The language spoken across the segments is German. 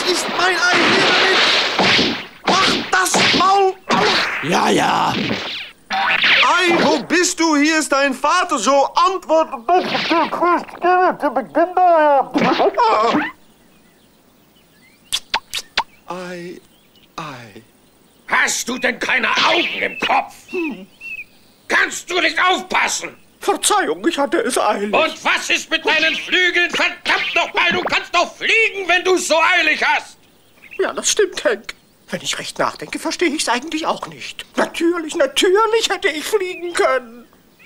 ist mein Ei hier damit. Mach das Maul auf. Ja, ja. Ei, wo bist du? Hier ist dein Vater. So antworte doch. Ei, ei. Hast du denn keine Augen im Kopf? Kannst du nicht aufpassen? Verzeihung, ich hatte es eilig. Und was ist mit deinen Flügeln? Verdammt nochmal, du kannst doch fliegen, wenn du es so eilig hast. Ja, das stimmt, Hank. Wenn ich recht nachdenke, verstehe ich es eigentlich auch nicht. Natürlich hätte ich fliegen können.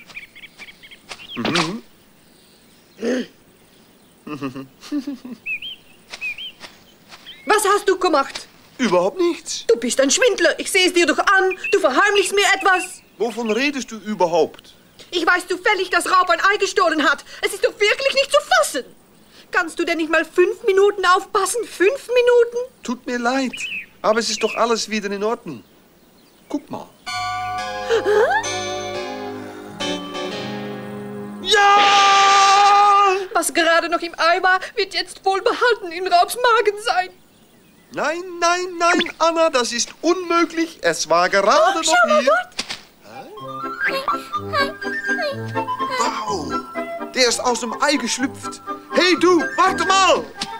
Was hast du gemacht? Überhaupt nichts. Du bist ein Schwindler. Ich sehe es dir doch an. Du verheimlichst mir etwas. Wovon redest du überhaupt? Ich weiß zufällig, dass Raub ein Ei gestohlen hat. Es ist doch wirklich nicht zu fassen. Kannst du denn nicht mal 5 Minuten aufpassen? 5 Minuten? Tut mir leid, aber es ist doch alles wieder in Ordnung. Guck mal. Ja! Was gerade noch im Ei war, wird jetzt wohlbehalten in Raubs Magen sein. Nein, nein, nein, Anna, das ist unmöglich. Es war gerade noch schau mal hier. dort. Wow, der ist aus dem Ei geschlüpft. Hey du, warte mal.